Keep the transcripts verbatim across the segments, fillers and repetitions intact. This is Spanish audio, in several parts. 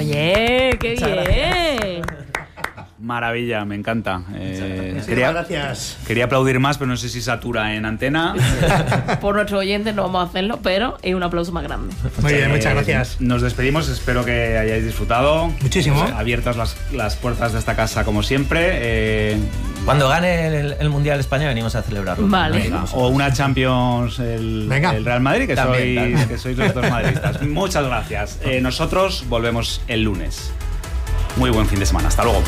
Oye, qué bien. Maravilla, me encanta. Eh, Muchas quería, gracias. Quería aplaudir más, pero no sé si satura en antena. Por nuestros oyentes no vamos a hacerlo, pero es un aplauso más grande. Muy bien, muchas gracias. Nos despedimos, espero que hayáis disfrutado. Muchísimo. Abiertas las, las puertas de esta casa como siempre. Eh, Cuando gane el, el Mundial España venimos a celebrarlo. Vale. Venga, o una Champions el, el Real Madrid, que, También, sois, también. que sois los dos madridistas. Muchas gracias. Eh, nosotros volvemos el lunes. Muy buen fin de semana. Hasta luego.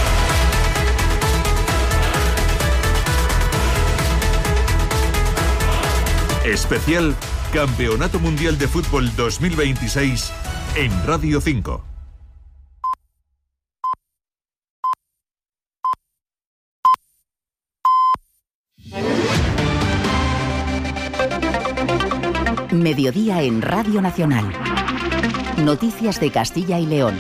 Especial Campeonato Mundial de Fútbol dos mil veintiséis en Radio cinco. Mediodía en Radio Nacional. Noticias de Castilla y León.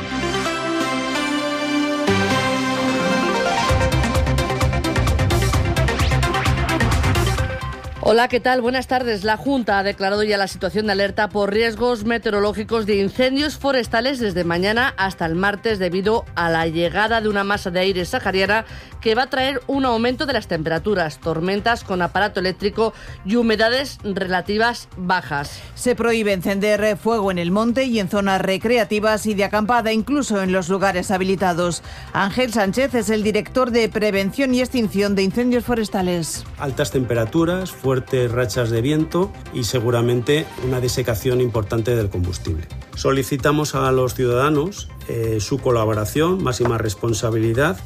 Hola, ¿qué tal? Buenas tardes. La Junta ha declarado ya la situación de alerta por riesgos meteorológicos de incendios forestales desde mañana hasta el martes debido a la llegada de una masa de aire sahariana que va a traer un aumento de las temperaturas, tormentas con aparato eléctrico y humedades relativas bajas. Se prohíbe encender fuego en el monte y en zonas recreativas y de acampada, incluso en los lugares habilitados. Ángel Sánchez es el director de Prevención y Extinción de Incendios Forestales. Altas temperaturas, fuertes rachas de viento y seguramente una desecación importante del combustible. Solicitamos a los ciudadanos eh, su colaboración, máxima responsabilidad.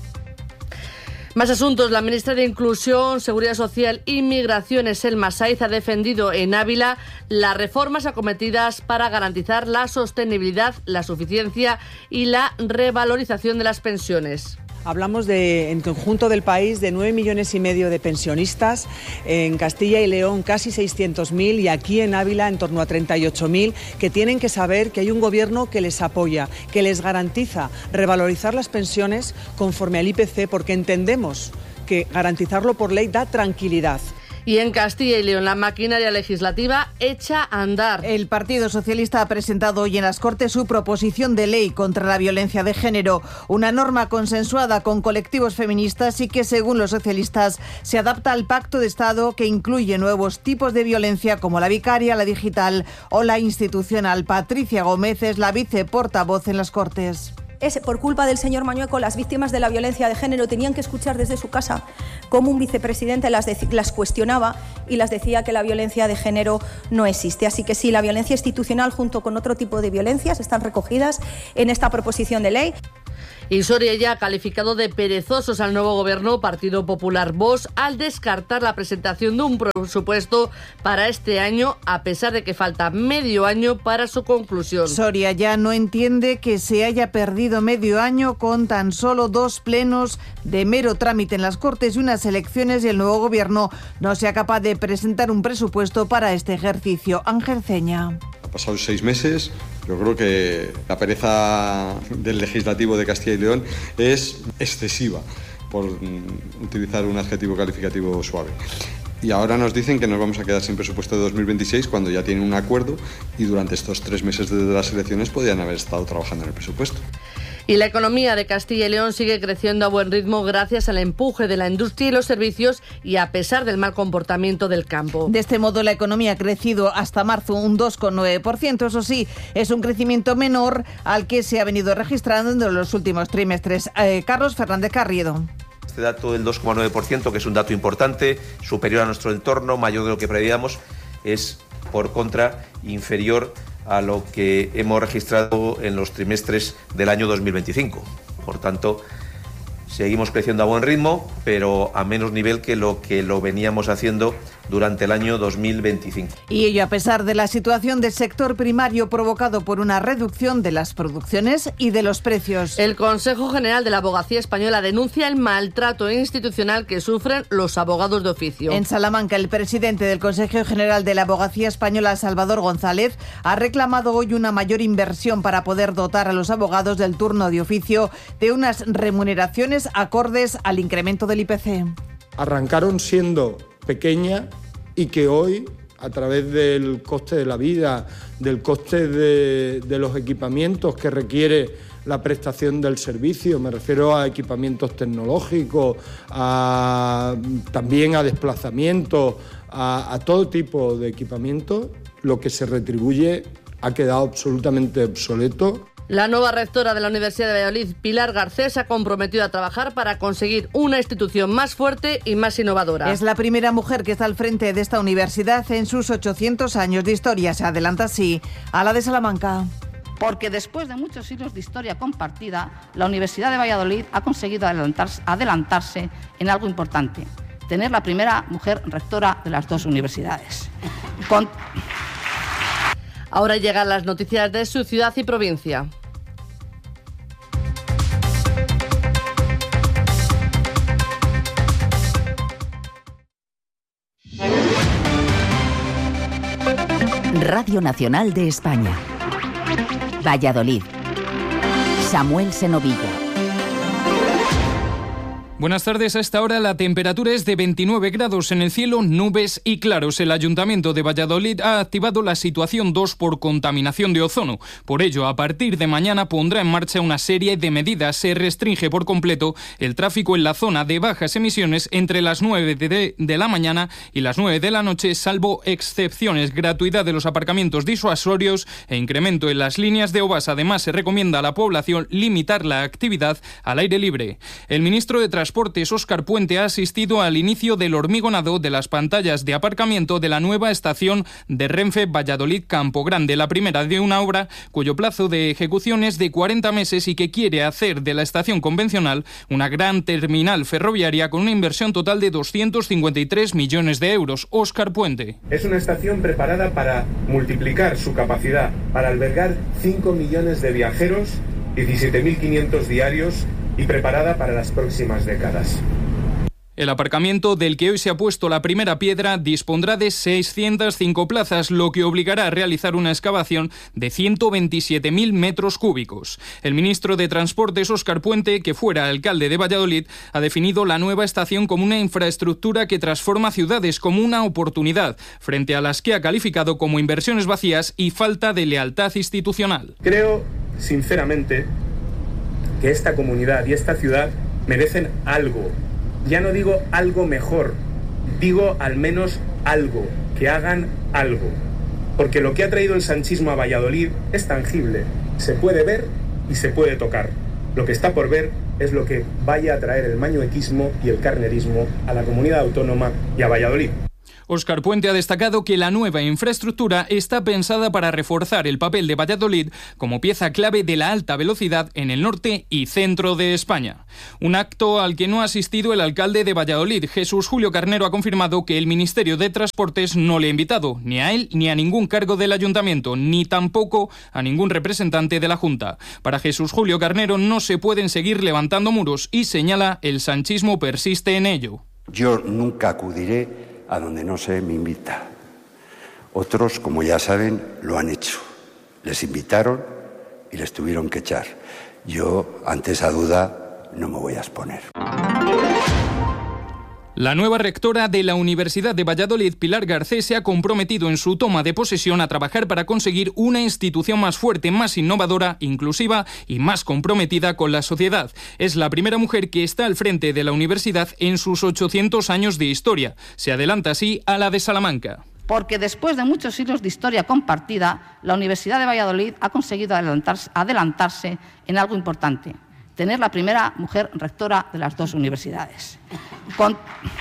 Más asuntos. La ministra de Inclusión, Seguridad Social y Migraciones, Elma Saiz, ha defendido en Ávila las reformas acometidas para garantizar la sostenibilidad, la suficiencia y la revalorización de las pensiones. Hablamos de, en conjunto del país, de nueve millones y medio de pensionistas, en Castilla y León casi seiscientos mil y aquí en Ávila en torno a treinta y ocho mil, que tienen que saber que hay un gobierno que les apoya, que les garantiza revalorizar las pensiones conforme al I P C, porque entendemos que garantizarlo por ley da tranquilidad. Y en Castilla y León, la maquinaria legislativa echa a andar. El Partido Socialista ha presentado hoy en las Cortes su proposición de ley contra la violencia de género, una norma consensuada con colectivos feministas y que, según los socialistas, se adapta al Pacto de Estado que incluye nuevos tipos de violencia como la vicaria, la digital o la institucional. Patricia Gómez es la viceportavoz en las Cortes. Es por culpa del señor Mañueco, las víctimas de la violencia de género tenían que escuchar desde su casa cómo un vicepresidente las, de, las cuestionaba y las decía que la violencia de género no existe. Así que sí, la violencia institucional junto con otro tipo de violencias están recogidas en esta proposición de ley. Y Soria ya ha calificado de perezosos al nuevo gobierno Partido Popular Vox al descartar la presentación de un presupuesto para este año, a pesar de que falta medio año para su conclusión. Soria ya no entiende que se haya perdido medio año con tan solo dos plenos de mero trámite en las Cortes y unas elecciones y el nuevo gobierno no sea capaz de presentar un presupuesto para este ejercicio. Ángel Ceña. Han pasado seis meses. Yo creo que la pereza del legislativo de Castilla y León es excesiva, por utilizar un adjetivo calificativo suave. Y ahora nos dicen que nos vamos a quedar sin presupuesto de dos mil veintiséis cuando ya tienen un acuerdo y durante estos tres meses desde las elecciones podían haber estado trabajando en el presupuesto. Y la economía de Castilla y León sigue creciendo a buen ritmo gracias al empuje de la industria y los servicios y a pesar del mal comportamiento del campo. De este modo, la economía ha crecido hasta marzo un dos coma nueve por ciento. Eso sí, es un crecimiento menor al que se ha venido registrando en los últimos trimestres. Eh, Carlos Fernández Carriedo. Este dato del dos coma nueve por ciento, que es un dato importante, superior a nuestro entorno, mayor de lo que preveíamos, es por contra inferior a lo que hemos registrado en los trimestres del año dos mil veinticinco. Por tanto, seguimos creciendo a buen ritmo, pero a menos nivel que lo que lo veníamos haciendo durante el año dos mil veinticinco. Y ello a pesar de la situación del sector primario provocado por una reducción de las producciones y de los precios. El Consejo General de la Abogacía Española denuncia el maltrato institucional que sufren los abogados de oficio. En Salamanca, el presidente del Consejo General de la Abogacía Española, Salvador González, ha reclamado hoy una mayor inversión para poder dotar a los abogados del turno de oficio de unas remuneraciones acordes al incremento del I P C. Arrancaron siendo pequeña y que hoy a través del coste de la vida, del coste de, de los equipamientos que requiere la prestación del servicio. Me refiero a equipamientos tecnológicos, a, también a desplazamientos, a, a todo tipo de equipamientos. Lo que se retribuye ha quedado absolutamente obsoleto. La nueva rectora de la Universidad de Valladolid, Pilar Garcés, se ha comprometido a trabajar para conseguir una institución más fuerte y más innovadora. Es la primera mujer que está al frente de esta universidad en sus ochocientos años de historia. Se adelanta así a la de Salamanca. Porque después de muchos siglos de historia compartida, la Universidad de Valladolid ha conseguido adelantarse, adelantarse en algo importante: tener la primera mujer rectora de las dos universidades. Con... Ahora llegan las noticias de su ciudad y provincia. Radio Nacional de España. Valladolid. Samuel Senovilla. Buenas tardes. A esta hora la temperatura es de veintinueve grados en el cielo, nubes y claros. El Ayuntamiento de Valladolid ha activado la situación dos por contaminación de ozono. Por ello, a partir de mañana pondrá en marcha una serie de medidas. Se restringe por completo el tráfico en la zona de bajas emisiones entre las nueve de, de la mañana y las nueve de la noche, salvo excepciones. Gratuidad de los aparcamientos disuasorios e incremento en las líneas de obras. Además, se recomienda a la población limitar la actividad al aire libre. El ministro de Transportes Transportes, Óscar Puente, ha asistido al inicio del hormigonado de las pantallas de aparcamiento de la nueva estación de Renfe Valladolid Campo Grande, la primera de una obra cuyo plazo de ejecución es de cuarenta meses y que quiere hacer de la estación convencional una gran terminal ferroviaria con una inversión total de doscientos cincuenta y tres millones de euros. Óscar Puente. Es una estación preparada para multiplicar su capacidad, para albergar cinco millones de viajeros, diecisiete mil quinientos diarios, y preparada para las próximas décadas. El aparcamiento del que hoy se ha puesto la primera piedra dispondrá de seiscientas cinco plazas, lo que obligará a realizar una excavación de ciento veintisiete mil metros cúbicos. El ministro de Transportes, Óscar Puente, que fuera alcalde de Valladolid, ha definido la nueva estación como una infraestructura que transforma ciudades, como una oportunidad, frente a las que ha calificado como inversiones vacías y falta de lealtad institucional. Creo, sinceramente, que esta comunidad y esta ciudad merecen algo. Ya no digo algo mejor, digo al menos algo, que hagan algo. Porque lo que ha traído el sanchismo a Valladolid es tangible, se puede ver y se puede tocar. Lo que está por ver es lo que vaya a traer el mañuequismo y el carnerismo a la comunidad autónoma y a Valladolid. Óscar Puente ha destacado que la nueva infraestructura está pensada para reforzar el papel de Valladolid como pieza clave de la alta velocidad en el norte y centro de España. Un acto al que no ha asistido el alcalde de Valladolid. Jesús Julio Carnero ha confirmado que el Ministerio de Transportes no le ha invitado ni a él ni a ningún cargo del ayuntamiento, ni tampoco a ningún representante de la Junta. Para Jesús Julio Carnero no se pueden seguir levantando muros y señala el sanchismo persiste en ello. Yo nunca acudiré a donde no se me invita. Otros, como ya saben, lo han hecho. Les invitaron y les tuvieron que echar. Yo, ante esa duda, no me voy a exponer. La nueva rectora de la Universidad de Valladolid, Pilar Garcés, se ha comprometido en su toma de posesión a trabajar para conseguir una institución más fuerte, más innovadora, inclusiva y más comprometida con la sociedad. Es la primera mujer que está al frente de la universidad en sus ochocientos años de historia. Se adelanta así a la de Salamanca. Porque después de muchos siglos de historia compartida, la Universidad de Valladolid ha conseguido adelantarse, adelantarse en algo importante: tener la primera mujer rectora de las dos universidades. Con...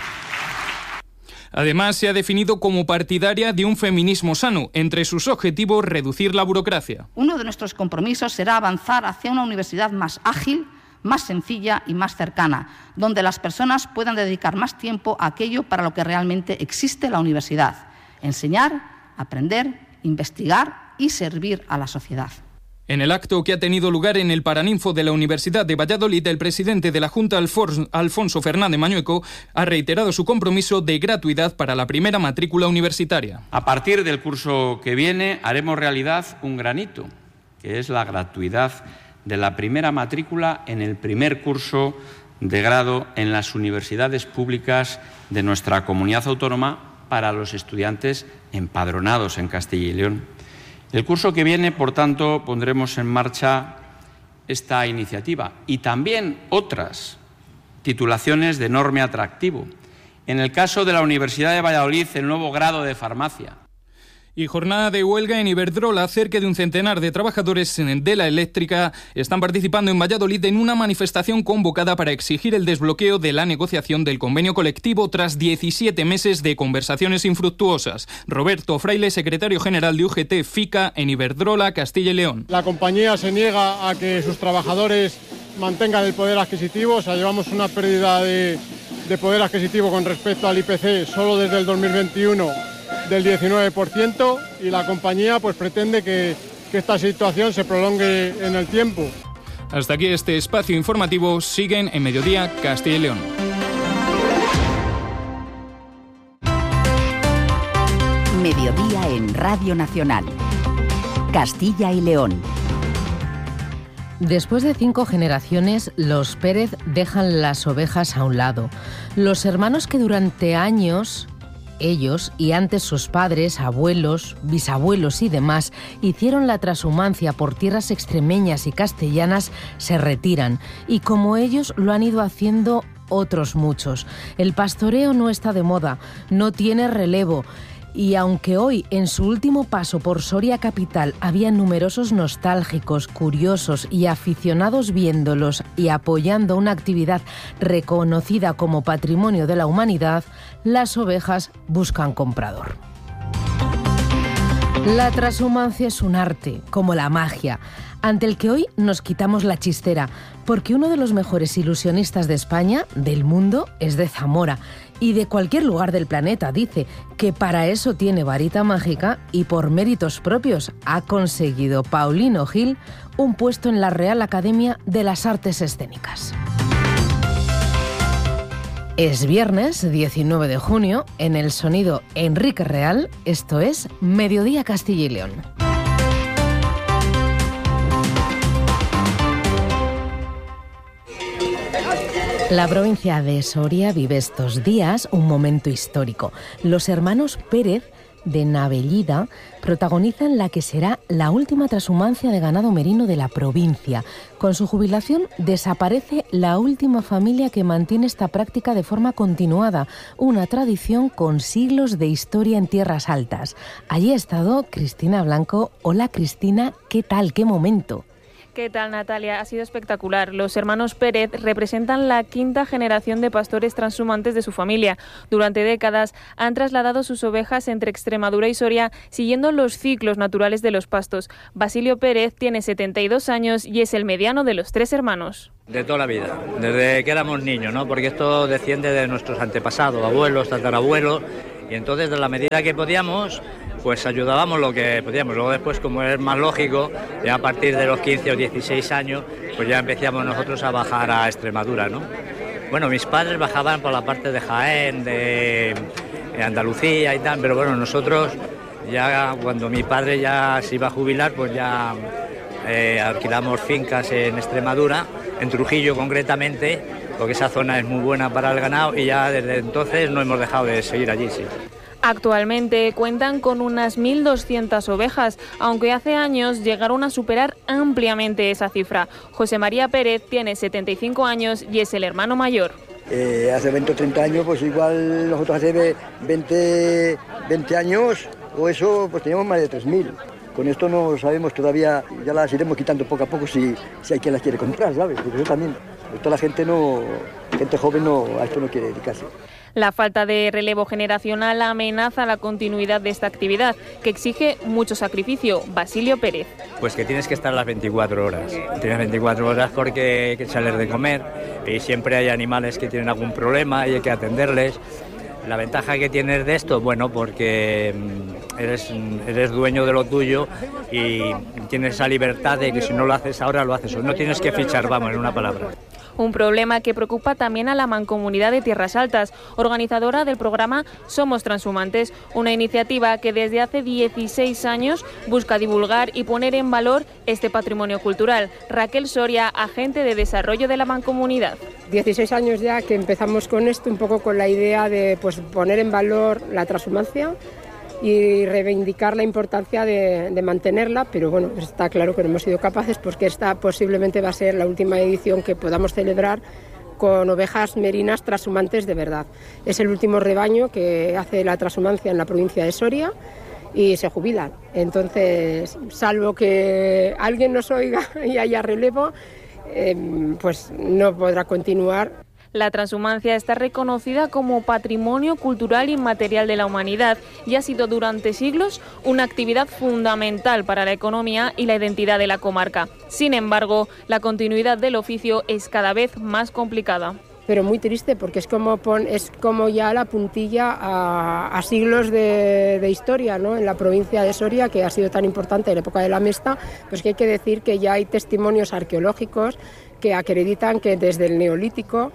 Además, se ha definido como partidaria de un feminismo sano. Entre sus objetivos, reducir la burocracia. Uno de nuestros compromisos será avanzar hacia una universidad más ágil, más sencilla y más cercana, donde las personas puedan dedicar más tiempo a aquello para lo que realmente existe la universidad: enseñar, aprender, investigar y servir a la sociedad. En el acto que ha tenido lugar en el Paraninfo de la Universidad de Valladolid, el presidente de la Junta, Alfonso Fernández Mañueco, ha reiterado su compromiso de gratuidad para la primera matrícula universitaria. A partir del curso que viene haremos realidad un gran hito, que es la gratuidad de la primera matrícula en el primer curso de grado en las universidades públicas de nuestra comunidad autónoma para los estudiantes empadronados en Castilla y León. El curso que viene, por tanto, pondremos en marcha esta iniciativa y también otras titulaciones de enorme atractivo. En el caso de la Universidad de Valladolid, el nuevo grado de farmacia. Y jornada de huelga en Iberdrola. Cerca de un centenar de trabajadores de la eléctrica están participando en Valladolid en una manifestación convocada para exigir el desbloqueo de la negociación del convenio colectivo tras diecisiete meses de conversaciones infructuosas. Roberto Fraile, secretario general de U G T FICA en Iberdrola, Castilla y León. La compañía se niega a que sus trabajadores mantengan el poder adquisitivo. O sea, llevamos una pérdida de, de poder adquisitivo con respecto al I P C solo desde el dos mil veintiuno del diecinueve por ciento, y la compañía pues pretende que, que esta situación se prolongue en el tiempo. Hasta aquí este espacio informativo. Siguen en Mediodía Castilla y León. Mediodía en Radio Nacional. Castilla y León. Después de cinco generaciones, los Pérez dejan las ovejas a un lado. Los hermanos que durante años... ellos, y antes sus padres, abuelos, bisabuelos y demás, hicieron la trashumancia por tierras extremeñas y castellanas, se retiran. Y como ellos lo han ido haciendo otros muchos. El pastoreo no está de moda, no tiene relevo. Y aunque hoy, en su último paso por Soria capital, había numerosos nostálgicos, curiosos y aficionados viéndolos y apoyando una actividad reconocida como patrimonio de la humanidad, las ovejas buscan comprador. La trashumancia es un arte, como la magia, ante el que hoy nos quitamos la chistera, porque uno de los mejores ilusionistas de España, del mundo, es de Zamora, y de cualquier lugar del planeta. Dice que para eso tiene varita mágica y por méritos propios ha conseguido Paulino Gil un puesto en la Real Academia de las Artes Escénicas. Es viernes diecinueve de junio, en el sonido Enrique Real, esto es Mediodía Castilla y León. La provincia de Soria vive estos días un momento histórico. Los hermanos Pérez de Navellida protagonizan la que será la última trashumancia de ganado merino de la provincia. Con su jubilación desaparece la última familia que mantiene esta práctica de forma continuada, una tradición con siglos de historia en tierras altas. Allí ha estado Cristina Blanco. Hola Cristina, ¿qué tal? ¿Qué momento? ¿Qué tal, Natalia? Ha sido espectacular. Los hermanos Pérez representan la quinta generación de pastores transhumantes de su familia. Durante décadas han trasladado sus ovejas entre Extremadura y Soria siguiendo los ciclos naturales de los pastos. Basilio Pérez tiene setenta y dos años y es el mediano de los tres hermanos. De toda la vida, desde que éramos niños, ¿no? Porque esto desciende de nuestros antepasados, abuelos, tatarabuelos, y entonces de la medida que podíamos, pues ayudábamos lo que podíamos. Luego después, como es más lógico, ya a partir de los quince o dieciséis años, pues ya empezamos nosotros a bajar a Extremadura, ¿no? Bueno, mis padres bajaban por la parte de Jaén, de Andalucía y tal, pero bueno, nosotros ya cuando mi padre ya se iba a jubilar, pues ya eh, alquilamos fincas en Extremadura, en Trujillo concretamente, porque esa zona es muy buena para el ganado y ya desde entonces no hemos dejado de seguir allí, sí. Actualmente cuentan con unas mil doscientas ovejas, aunque hace años llegaron a superar ampliamente esa cifra. José María Pérez tiene setenta y cinco años y es el hermano mayor. Eh, hace veinte o treinta años, pues igual nosotros hace veinte, veinte años o eso, pues teníamos más de tres mil. Con esto no sabemos todavía, ya las iremos quitando poco a poco si, si hay quien las quiere comprar, ¿sabes? Porque eso también, toda la gente no, gente joven no, a esto no quiere dedicarse. La falta de relevo generacional amenaza la continuidad de esta actividad, que exige mucho sacrificio. Basilio Pérez. Pues que tienes que estar las veinticuatro horas. Tienes veinticuatro horas porque hay que echarles de comer y siempre hay animales que tienen algún problema y hay que atenderles. La ventaja que tienes de esto, bueno, porque eres, eres dueño de lo tuyo y tienes esa libertad de que si no lo haces ahora, lo haces hoy. No tienes que fichar, vamos, en una palabra. un problema que preocupa también a la Mancomunidad de Tierras Altas, organizadora del programa Somos Transhumantes, una iniciativa que desde hace dieciséis años busca divulgar y poner en valor este patrimonio cultural. Raquel Soria, agente de desarrollo de la Mancomunidad. dieciséis años ya que empezamos con esto, un poco con la idea de pues, poner en valor la transhumancia y reivindicar la importancia de, de mantenerla, pero bueno, está claro que no hemos sido capaces porque esta posiblemente va a ser la última edición que podamos celebrar con ovejas merinas transhumantes de verdad. Es el último rebaño que hace la transhumancia en la provincia de Soria y se jubilan. Entonces, salvo que alguien nos oiga y haya relevo, eh, pues no podrá continuar. La transhumancia está reconocida como patrimonio cultural inmaterial de la humanidad y ha sido durante siglos una actividad fundamental para la economía y la identidad de la comarca. Sin embargo, la continuidad del oficio es cada vez más complicada. Pero muy triste porque es como, pon, es como ya la puntilla a, a siglos de, de historia, ¿no? En la provincia de Soria, que ha sido tan importante en la época de la Mesta, pues que hay que decir que ya hay testimonios arqueológicos que acreditan que desde el Neolítico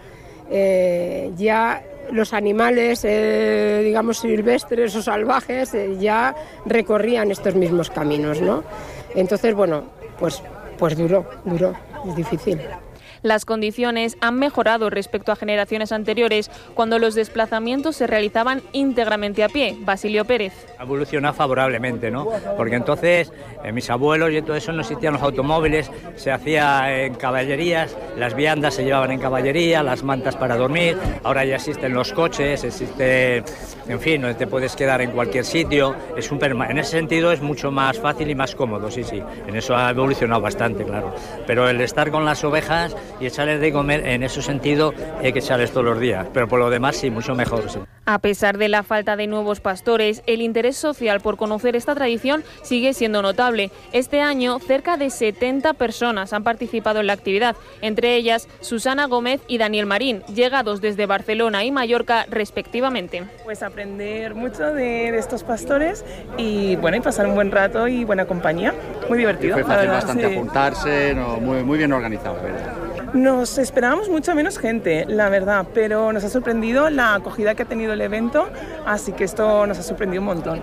Eh, ya los animales, eh, digamos, silvestres o salvajes eh, ya recorrían estos mismos caminos, ¿no? Entonces, bueno, pues, pues duró, duró, es difícil. Las condiciones han mejorado respecto a generaciones anteriores, cuando los desplazamientos se realizaban íntegramente a pie. Basilio Pérez. Ha evolucionado favorablemente, ¿no? Porque entonces eh, mis abuelos y todo eso no existían los automóviles, se hacía en caballerías, las viandas se llevaban en caballería, las mantas para dormir, ahora ya existen los coches, existe, en fin, donde te puedes quedar en cualquier sitio, es un perma- en ese sentido es mucho más fácil y más cómodo, sí, sí, en eso ha evolucionado bastante, claro. Pero el estar con las ovejas y echarles de comer, en ese sentido hay que echarles todos los días, pero por lo demás sí, mucho mejor, sí. A pesar de la falta de nuevos pastores, el interés social por conocer esta tradición sigue siendo notable. Este año, cerca de setenta personas han participado en la actividad, entre ellas Susana Gómez y Daniel Marín, llegados desde Barcelona y Mallorca respectivamente. Pues aprender mucho de, de estos pastores y bueno, y pasar un buen rato y buena compañía. Muy divertido. Y fue fácil verdad, bastante sí. apuntarse, no, muy, muy bien organizado, ¿verdad? Nos esperábamos mucha menos gente, la verdad, pero nos ha sorprendido la acogida que ha tenido el evento, así que esto nos ha sorprendido un montón.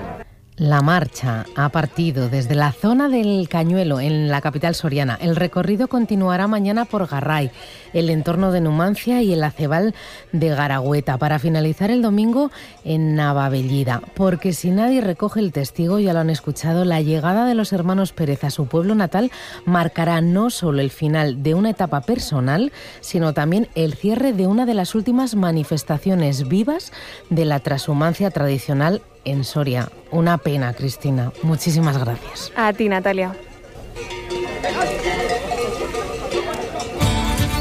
La marcha ha partido desde la zona del Cañuelo, en la capital soriana. El recorrido continuará mañana por Garray, el entorno de Numancia y el acebal de Garagüeta, para finalizar el domingo en Navabellida. Porque si nadie recoge el testigo, ya lo han escuchado, la llegada de los hermanos Pérez a su pueblo natal marcará no solo el final de una etapa personal, sino también el cierre de una de las últimas manifestaciones vivas de la transhumancia tradicional en Soria. Una pena, Cristina. Muchísimas gracias. A ti, Natalia.